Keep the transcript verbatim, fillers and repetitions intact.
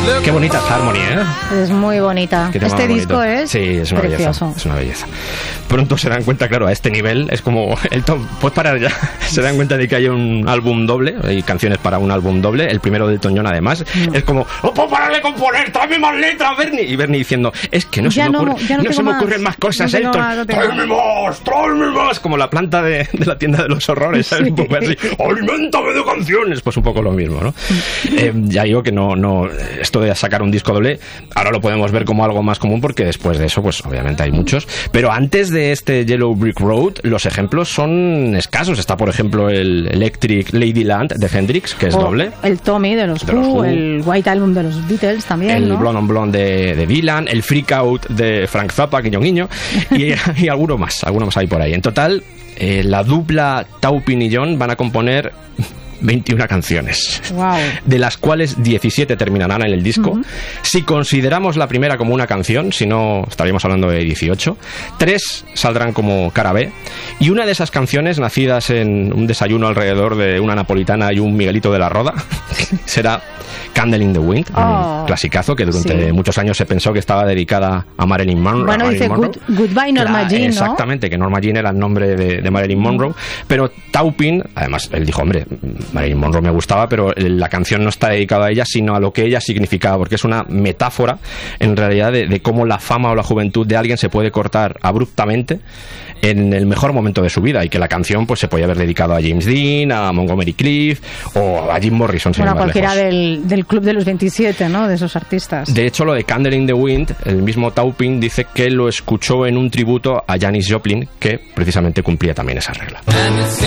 Qué bonita es Harmony, ¿eh? Es muy bonita. Este disco es sí, es una precioso. belleza, es una belleza. Pronto se dan cuenta, claro, a este nivel es como el top, pues parar ya. Se dan cuenta de que hay un álbum doble, hay canciones para un álbum doble, el primero de Elton John además. No. Es como, ¡oh, puedo parar de componer! ¡Tráeme más letras, Bernie! Y Bernie diciendo, es que no ya se me, no, ocurre, no, no se me ocurren más cosas, no Elton. Nada, ¡tráeme más! ¡Tráeme más! Como la planta de, de la tienda de los horrores, ¿sabes? Sí. Un poco así, ¡aliméntame de canciones! Pues un poco lo mismo, ¿no? eh, ya digo que no, no, esto de sacar un disco doble, ahora lo podemos ver como algo más común porque después de eso, pues obviamente hay muchos. Pero antes de este Yellow Brick Road, los ejemplos son escasos. Está, por ejemplo, el Electric Ladyland de Hendrix, que es o doble. El Tommy de los, de los Who, el White Album de los Beatles también, el ¿no? Blonde on Blonde de, de Dylan, el Freak Out de Frank Zappa, guiño guiño, y, y alguno más, alguno más hay por ahí. En total, eh, la dupla Taupin y John van a componer veintiuna canciones, wow. de las cuales diecisiete terminarán en el disco. Uh-huh. Si consideramos la primera como una canción, si no estaríamos hablando de dieciocho, tres saldrán como cara B, y una de esas canciones, nacidas en un desayuno alrededor de una napolitana y un Miguelito de la Roda, será Candle in the Wind, oh, un clasicazo que durante sí. muchos años se pensó que estaba dedicada a Marilyn Monroe. Bueno, Marilyn dice Monroe. Good, Goodbye Norma la, Jean, ¿no? Exactamente, que Norma Jean era el nombre de, de Marilyn Monroe, pero Taupin, además, él dijo, hombre, Marilyn Monroe me gustaba, pero la canción no está dedicada a ella, sino a lo que ella significaba, porque es una metáfora, en realidad, de, de cómo la fama o la juventud de alguien se puede cortar abruptamente en el mejor momento de su vida, y que la canción pues se podía haber dedicado a James Dean, a Montgomery Clift o a Jim Morrison. Bueno, cualquiera del, del club de los veintisiete, ¿no? De esos artistas. De hecho, lo de Candle in the Wind, el mismo Taupin dice que lo escuchó en un tributo a Janis Joplin, que precisamente cumplía también esa regla.